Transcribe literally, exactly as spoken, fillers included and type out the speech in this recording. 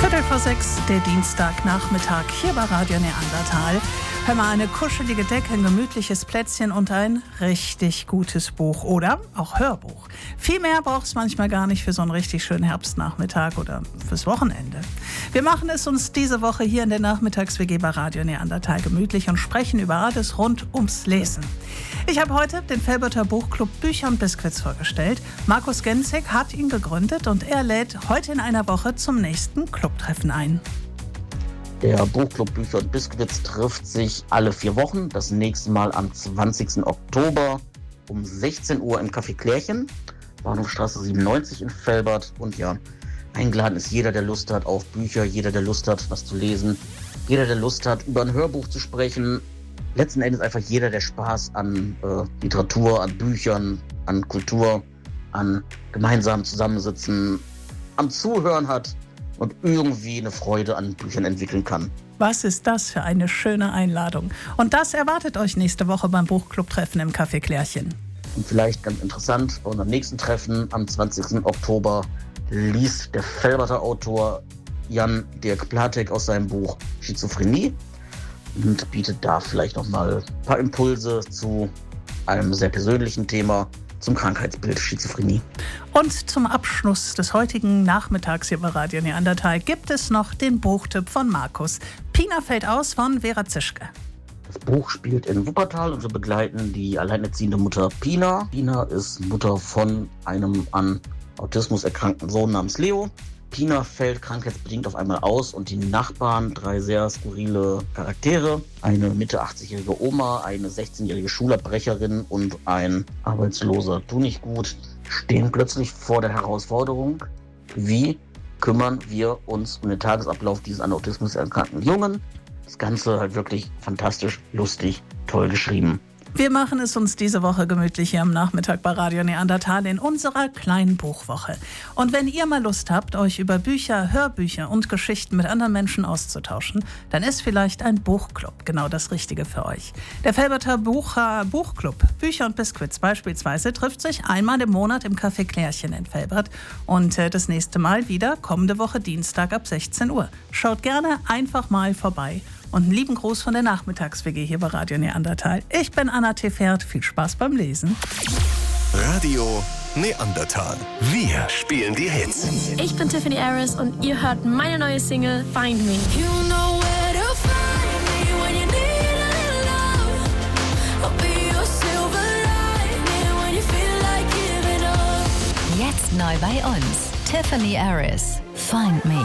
Viertel vor sechs, der Dienstagnachmittag hier bei Radio Neandertal. Hör mal, eine kuschelige Decke, ein gemütliches Plätzchen und ein richtig gutes Buch oder auch Hörbuch. Viel mehr braucht es manchmal gar nicht für so einen richtig schönen Herbstnachmittag oder fürs Wochenende. Wir machen es uns diese Woche hier in der Nachmittags-W G bei Radio Neandertal gemütlich und sprechen über alles rund ums Lesen. Ich habe heute den Velberter Buchclub Bücher und Biskuits vorgestellt. Markus Genzek hat ihn gegründet und er lädt heute in einer Woche zum nächsten Clubtreffen ein. Der Buchclub Bücher und Biskuits trifft sich alle vier Wochen. Das nächste Mal am zwanzigsten Oktober um sechzehn Uhr im Café Klärchen, Bahnhofstraße siebenundneunzig in Velbert. Und ja, eingeladen ist jeder, der Lust hat auf Bücher, jeder, der Lust hat, was zu lesen, jeder, der Lust hat, über ein Hörbuch zu sprechen. Letzten Endes einfach jeder, der Spaß an äh, Literatur, an Büchern, an Kultur, an gemeinsamen Zusammensitzen, am Zuhören hat und irgendwie eine Freude an Büchern entwickeln kann. Was ist das für eine schöne Einladung? Und das erwartet euch nächste Woche beim Buchclub-Treffen im Café Klärchen. Und vielleicht ganz interessant, bei unserem nächsten Treffen am zwanzigsten Oktober liest der Velberter Autor Jan Dirk Platek aus seinem Buch Schizophrenie und bietet da vielleicht noch mal ein paar Impulse zu einem sehr persönlichen Thema, zum Krankheitsbild Schizophrenie. Und zum Abschluss des heutigen Nachmittags hier bei Radio Neandertal gibt es noch den Buchtipp von Markus. Pina fällt aus von Vera Zischke. Das Buch spielt in Wuppertal und wir begleiten die alleinerziehende Mutter Pina. Pina ist Mutter von einem an Autismus erkrankten Sohn namens Leo. Pina fällt krankheitsbedingt auf einmal aus und die Nachbarn, drei sehr skurrile Charaktere, eine Mitte achtzigjährige Oma, eine sechzehnjährige Schulabbrecherin und ein arbeitsloser Tunichtgut, stehen plötzlich vor der Herausforderung, wie kümmern wir uns um den Tagesablauf dieses an Autismus erkrankten Jungen. Das Ganze halt wirklich fantastisch, lustig, toll geschrieben. Wir machen es uns diese Woche gemütlich hier am Nachmittag bei Radio Neandertal in unserer kleinen Buchwoche. Und wenn ihr mal Lust habt, euch über Bücher, Hörbücher und Geschichten mit anderen Menschen auszutauschen, dann ist vielleicht ein Buchclub genau das Richtige für euch. Der Velberter Bucher Buchclub Bücher und Biskuits beispielsweise trifft sich einmal im Monat im Café Klärchen in Velbert und äh, das nächste Mal wieder kommende Woche Dienstag ab sechzehn Uhr. Schaut gerne einfach mal vorbei. Und einen lieben Gruß von der Nachmittags-W G hier bei Radio Neandertal. Ich bin Anna Tefert. Viel Spaß beim Lesen. Radio Neandertal. Wir spielen die Hits. Ich bin Tiffany Harris und ihr hört meine neue Single Find Me. You know where to find me when you need a little love. I'll be your silver lining when you feel like giving up. Jetzt neu bei uns. Tiffany Harris. Find Me.